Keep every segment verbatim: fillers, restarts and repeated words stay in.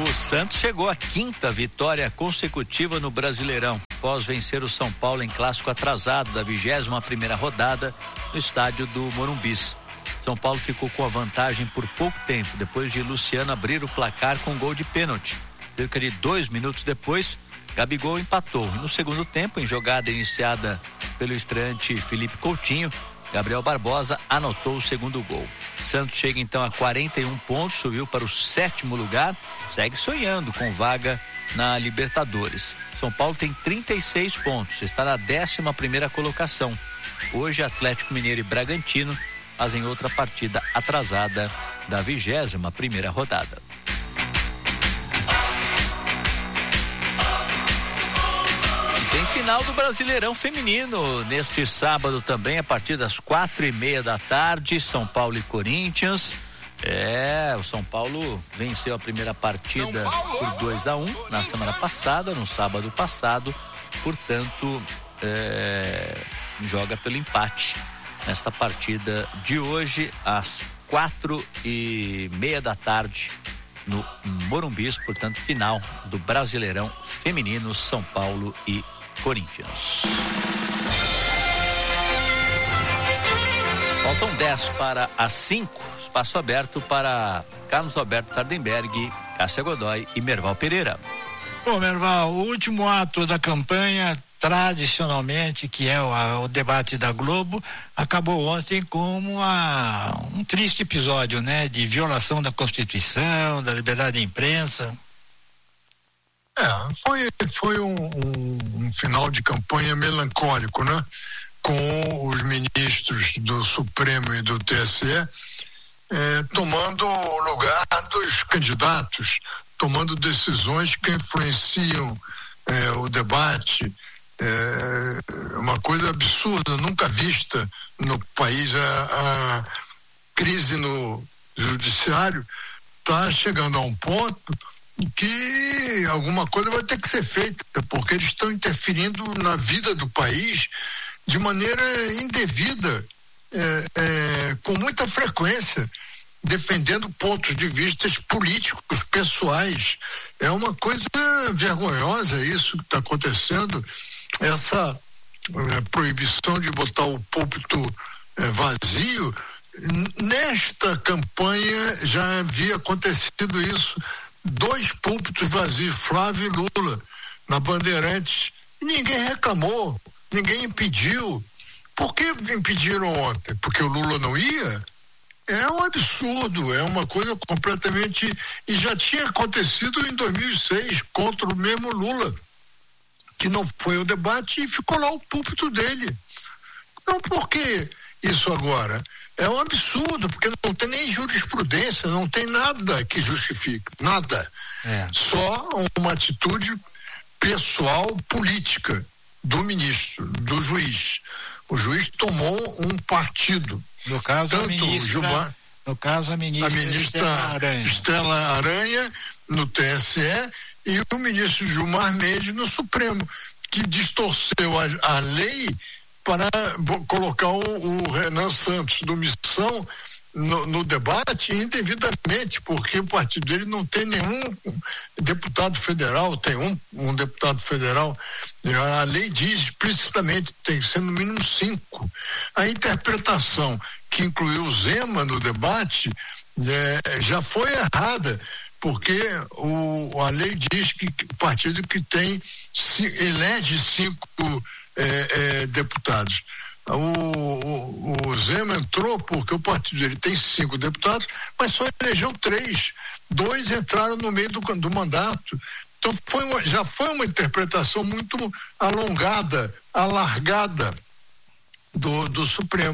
O Santos chegou à quinta vitória consecutiva no Brasileirão, após vencer o São Paulo em clássico atrasado da vigésima primeira rodada no estádio do Morumbis. São Paulo ficou com a vantagem por pouco tempo, depois de Luciano abrir o placar com gol de pênalti. Cerca de dois minutos depois, Gabigol empatou. E no segundo tempo, em jogada iniciada pelo estreante Felipe Coutinho, Gabriel Barbosa anotou o segundo gol. Santos chega então a quarenta e um pontos, subiu para o sétimo lugar, segue sonhando com vaga na Libertadores. São Paulo tem trinta e seis pontos, está na décima primeira colocação. Hoje, Atlético Mineiro e Bragantino fazem outra partida atrasada da vigésima primeira rodada. Tem final do Brasileirão Feminino neste sábado também, a partir das quatro e meia da tarde, São Paulo e Corinthians. É, o São Paulo venceu a primeira partida por dois a um na semana passada, no sábado passado, portanto, é, joga pelo empate nesta partida de hoje, às quatro e meia da tarde, no Morumbis, portanto, final do Brasileirão Feminino, São Paulo e Corinthians. Faltam dez para as cinco, espaço aberto para Carlos Alberto Sardenberg, Cássia Godoy e Merval Pereira. Bom, Merval, o último ato da campanha, tradicionalmente, que é o, o debate da Globo, acabou ontem com uma, um triste episódio, né, de violação da Constituição, da liberdade de imprensa. É, foi, foi um, um, um final de campanha melancólico, né? Com os ministros do Supremo e do T S E eh, tomando o lugar dos candidatos, tomando decisões que influenciam eh, o debate. É uma coisa absurda, nunca vista no país. A, a crise no judiciário está chegando a um ponto que alguma coisa vai ter que ser feita, porque eles estão interferindo na vida do país de maneira indevida, é, é, com muita frequência, defendendo pontos de vista políticos, pessoais. É uma coisa vergonhosa isso que está acontecendo, essa é, proibição de botar o púlpito é, vazio. Nesta campanha já havia acontecido isso. Dois púlpitos vazios, Flávio e Lula, na Bandeirantes. E ninguém reclamou, ninguém impediu. Por que impediram ontem? Porque o Lula não ia? É um absurdo, é uma coisa completamente... E já tinha acontecido em dois mil e seis, contra o mesmo Lula, que não foi ao debate e ficou lá o púlpito dele. Então, por que isso agora? É um absurdo, porque não tem nem jurisprudência, não tem nada que justifique, nada. É. Só uma atitude pessoal, política do ministro, do juiz. O juiz tomou um partido. No caso, Tanto a ministra, Gilmar, no caso, a ministra, a ministra Estela Aranha. Estela Aranha no T S E e o ministro Gilmar Mendes no Supremo, que distorceu a, a lei para colocar o, o Renan Santos do Missão no, no debate indevidamente, porque o partido dele não tem nenhum deputado federal, tem um, um deputado federal. A lei diz explicitamente tem que ser no mínimo cinco. A interpretação que incluiu o Zema no debate é, já foi errada, porque o, a lei diz que o partido que tem elege cinco É, é, deputados. O, o, o Zema entrou porque o partido dele tem cinco deputados, mas só elegeu três. Dois entraram no meio do, do mandato. Então foi uma, já foi uma interpretação muito alongada, alargada do, do Supremo.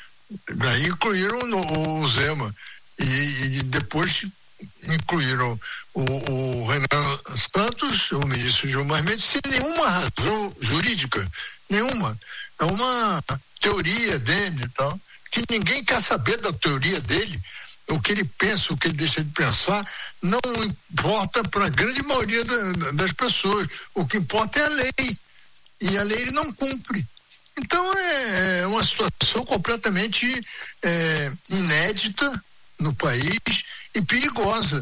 Daí incluíram no, o Zema e, e depois incluíram o, o Renan Santos, o ministro Gilmar Mendes, sem nenhuma razão jurídica, nenhuma. É uma teoria dele e tal, que ninguém quer saber da teoria dele. O que ele pensa, o que ele deixa de pensar, não importa para a grande maioria da, das pessoas. O que importa é a lei. E a lei ele não cumpre. Então é uma situação completamente é, inédita no país e perigosa,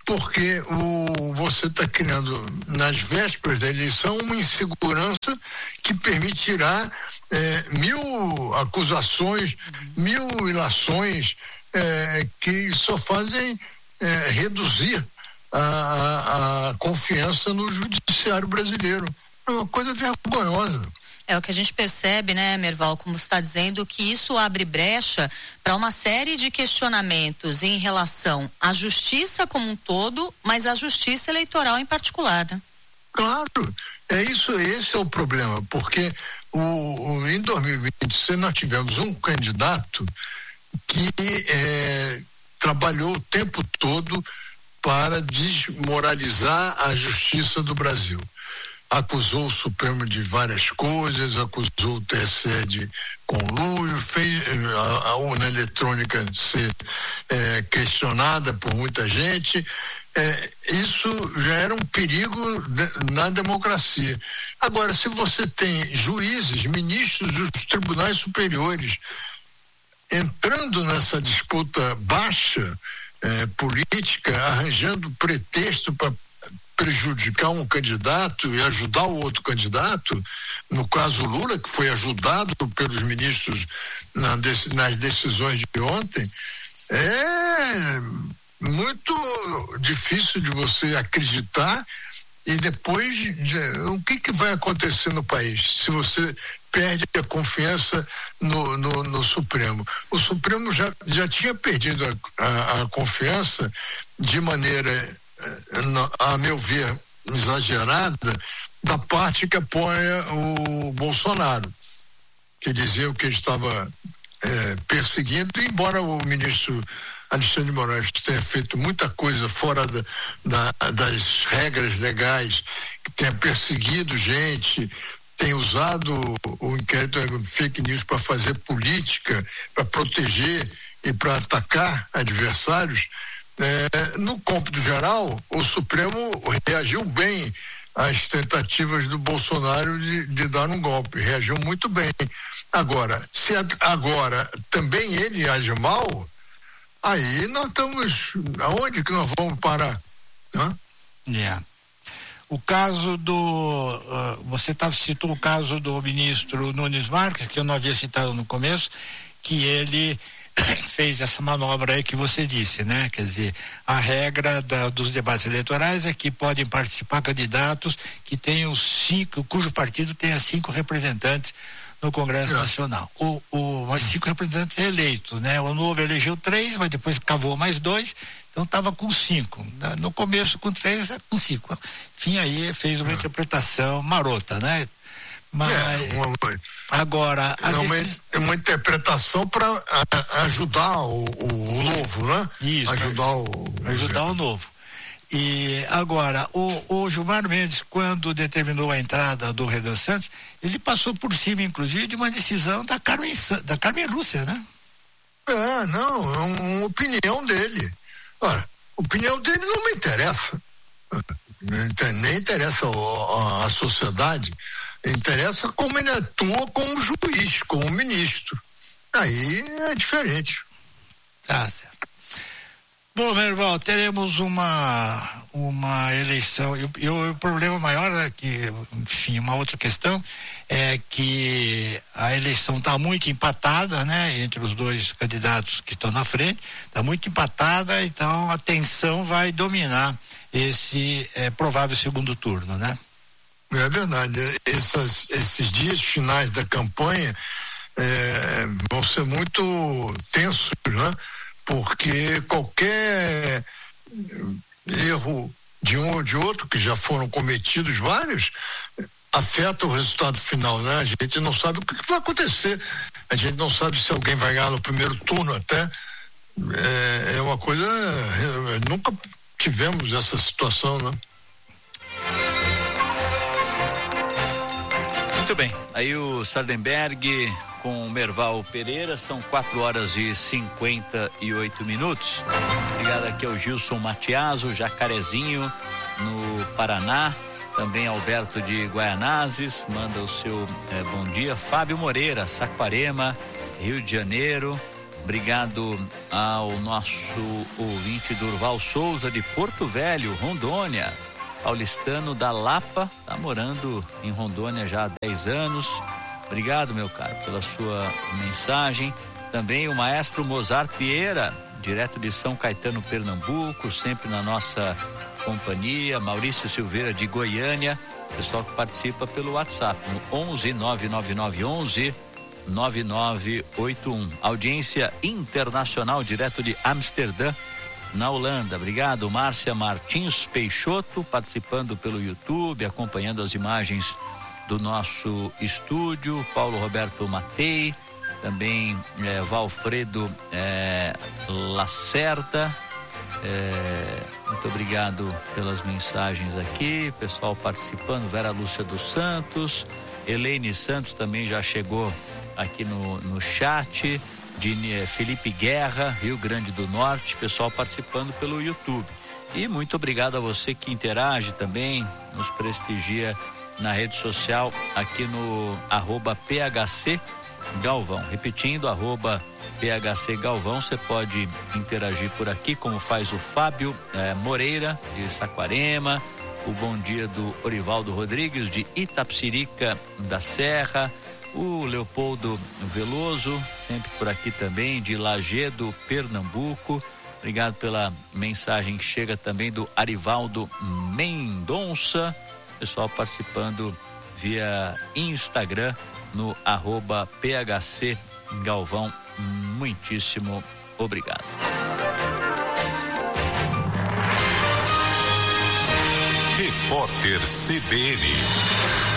porque o, você está criando, nas vésperas da eleição, uma insegurança que permitirá é, mil acusações, mil ilações é, que só fazem é, reduzir a, a, a confiança no judiciário brasileiro. É uma coisa vergonhosa. É o que a gente percebe, né, Merval, como você está dizendo, que isso abre brecha para uma série de questionamentos em relação à justiça como um todo, mas à justiça eleitoral em particular, né? Claro, é isso, esse é o problema, porque o, o, em dois mil e vinte nós tivemos um candidato que é, trabalhou o tempo todo para desmoralizar a justiça do Brasil. Acusou o Supremo de várias coisas, acusou o T S E de conluio, fez a, a urna eletrônica ser é, questionada por muita gente. É, isso já era um perigo de, na democracia. Agora, se você tem juízes, ministros dos tribunais superiores entrando nessa disputa baixa é, política, arranjando pretexto para prejudicar um candidato e ajudar o outro candidato, no caso Lula, que foi ajudado pelos ministros na, nas decisões de ontem, é muito difícil de você acreditar. E depois, de, o que, que vai acontecer no país se você perde a confiança no, no, no Supremo? O Supremo já, já tinha perdido a, a, a confiança de maneira, a meu ver, exagerada, da parte que apoia o Bolsonaro, que dizia que ele estava é, perseguindo, embora o ministro Alexandre de Moraes tenha feito muita coisa fora da, da, das regras legais, que tenha perseguido gente, tem usado o inquérito fake news para fazer política, para proteger e para atacar adversários. É, no cômputo geral, o Supremo reagiu bem às tentativas do Bolsonaro de, de dar um golpe, reagiu muito bem. Agora, se agora também ele age mal, aí nós estamos, aonde que nós vamos parar? Né? Yeah. O caso do, uh, você tá, citou o caso do ministro Nunes Marques, que eu não havia citado no começo, que ele fez essa manobra aí que você disse, né? Quer dizer, a regra da, dos debates eleitorais é que podem participar candidatos que tenham cinco, cujo partido tenha cinco representantes no Congresso é. Nacional. O, o, mas cinco representantes eleitos, né? O Novo elegeu três, mas depois cavou mais dois, então estava com cinco. No começo com três, com cinco. Enfim, aí fez uma é. interpretação marota, né? Mas é, uma, agora é uma, desses... é uma interpretação para ajudar o, o, o novo, né? Isso, ajudar o ajudar o novo. E agora, o, o Gilmar Mendes, quando determinou a entrada do Renan Santos, ele passou por cima, inclusive, de uma decisão da Carmen, da Carmen Lúcia, né? É, não, é uma opinião dele. Ora, a opinião dele não me interessa. Nem interessa a, a sociedade. Interessa como ele atua como juiz, como ministro. Aí é diferente. Tá certo. Bom, Merval, teremos uma uma eleição, e, e o, o problema maior é que, enfim, uma outra questão é que a eleição está muito empatada, né, entre os dois candidatos que estão na frente, está muito empatada, então a tensão vai dominar esse é, provável segundo turno, né? É verdade, Essas, esses dias finais da campanha é, vão ser muito tensos, né? Porque qualquer erro de um ou de outro, que já foram cometidos vários, afeta o resultado final, né? A gente não sabe o que vai acontecer, a gente não sabe se alguém vai ganhar no primeiro turno até, é, é uma coisa, nunca tivemos essa situação, né? Muito bem, aí o Sardenberg com o Merval Pereira, são quatro horas e cinquenta e oito minutos. Obrigado aqui ao Gilson Matiaso, Jacarezinho, no Paraná, também Alberto de Guaianazes, manda o seu eh, bom dia. Fábio Moreira, Saquarema, Rio de Janeiro, Obrigado ao nosso ouvinte Durval Souza de Porto Velho, Rondônia. Paulistano da Lapa, tá morando em Rondônia já há dez anos. Obrigado, meu caro, pela sua mensagem. Também o maestro Mozart Vieira, direto de São Caetano, Pernambuco, sempre na nossa companhia. Maurício Silveira de Goiânia, pessoal que participa pelo WhatsApp no onze nove nove nove onze nove nove oito um. Audiência internacional direto de Amsterdã, na Holanda. Obrigado, Márcia Martins Peixoto, participando pelo YouTube, acompanhando as imagens do nosso estúdio. Paulo Roberto Matei, também é, Valfredo é, Lacerda. É, muito obrigado pelas mensagens aqui, pessoal participando. Vera Lúcia dos Santos, Elaine Santos também já chegou aqui no, no chat. De Felipe Guerra, Rio Grande do Norte, pessoal participando pelo YouTube. E muito obrigado a você que interage também, nos prestigia na rede social, aqui no arroba P H C Galvão. Repetindo, arroba P H C Galvão, você pode interagir por aqui, como faz o Fábio eh, Moreira, de Saquarema, o bom dia do Orivaldo Rodrigues, de Itapsirica da Serra, o Leopoldo Veloso, sempre por aqui também, de Lagedo, Pernambuco. Obrigado pela mensagem que chega também do Arivaldo Mendonça, pessoal participando via Instagram no arroba P H C Galvão. Muitíssimo obrigado. Repórter C B N.